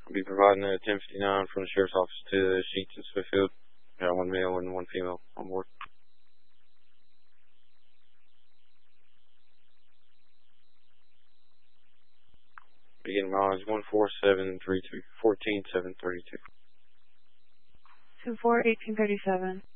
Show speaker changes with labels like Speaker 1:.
Speaker 1: I'll be providing a 1059 from the Sheriff's Office to the Sheets in Smithfield. Got one male and one female on board. Beginning mileage 14732, 14732.
Speaker 2: 241837.